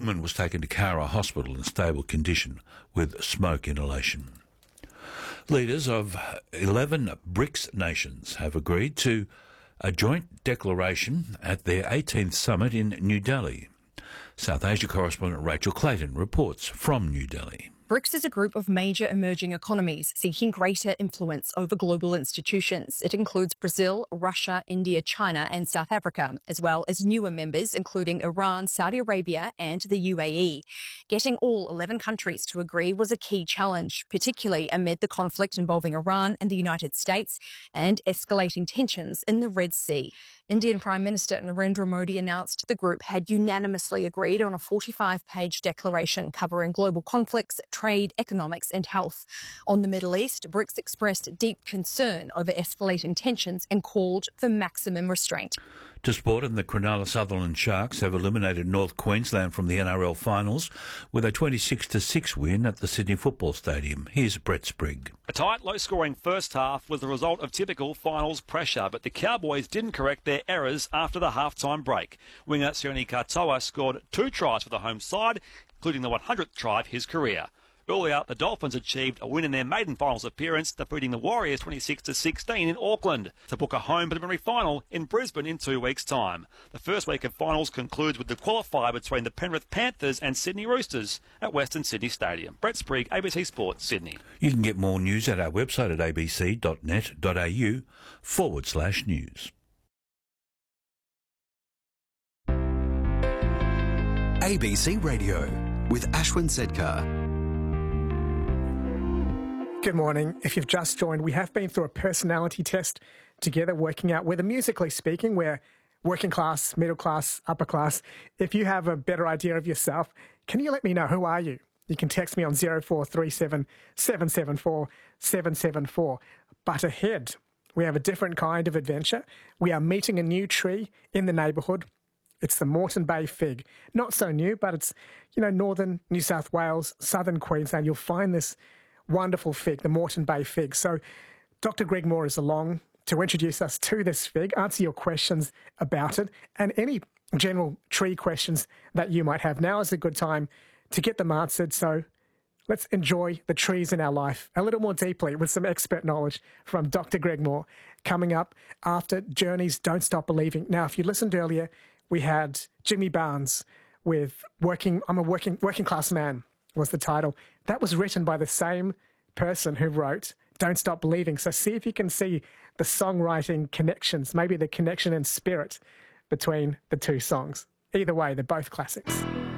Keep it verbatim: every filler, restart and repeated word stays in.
woman was taken to Cara Hospital in stable condition with smoke inhalation. Leaders of eleven BRICS nations have agreed to a joint declaration at their eighteenth summit in New Delhi. South Asia correspondent Rachel Clayton reports from New Delhi. BRICS is a group of major emerging economies seeking greater influence over global institutions. It includes Brazil, Russia, India, China and South Africa, as well as newer members including Iran, Saudi Arabia and the U A E. Getting all eleven countries to agree was a key challenge, particularly amid the conflict involving Iran and the United States and escalating tensions in the Red Sea. Indian Prime Minister Narendra Modi announced the group had unanimously agreed on a forty-five page declaration covering global conflicts, trade, economics and health. On the Middle East, BRICS expressed deep concern over escalating tensions and called for maximum restraint. To sport, and the Cronulla Sutherland Sharks have eliminated North Queensland from the N R L finals with a twenty-six to six win at the Sydney Football Stadium. Here's Brett Sprigg. A tight, low-scoring first half was the result of typical finals pressure, but the Cowboys didn't correct their errors after the half-time break. Winger Sione Katoa scored two tries for the home side, including the one hundredth try of his career. Earlier, the Dolphins achieved a win in their maiden finals appearance, defeating the Warriors twenty-six to sixteen in Auckland to book a home preliminary final in Brisbane in two weeks' time. The first week of finals concludes with the qualifier between the Penrith Panthers and Sydney Roosters at Western Sydney Stadium. Brett Sprigg, A B C Sports, Sydney. You can get more news at our website at abc.net.au forward slash news. A B C Radio with Ashwin Sedkar. Good morning. If you've just joined, we have been through a personality test together, working out whether, musically speaking, we're working class, middle class, upper class. If you have a better idea of yourself, can you let me know? Who are you? You can text me on zero four three seven, seven seven four, seven seven four. But ahead, we have a different kind of adventure. We are meeting a new tree in the neighbourhood. It's the Moreton Bay fig. Not so new, but it's, you know, northern New South Wales, southern Queensland. You'll find this wonderful fig, the Moreton Bay fig. So Doctor Greg Moore is along to introduce us to this fig, answer your questions about it, and any general tree questions that you might have. Now is a good time to get them answered. So let's enjoy the trees in our life a little more deeply with some expert knowledge from Doctor Greg Moore coming up after Journey's Don't Stop Believing. Now, if you listened earlier, we had Jimmy Barnes with Working, I'm a Working Working Class Man was the title. That was written by the same person who wrote Don't Stop Believing. So see if you can see the songwriting connections, maybe the connection in spirit between the two songs. Either way, they're both classics.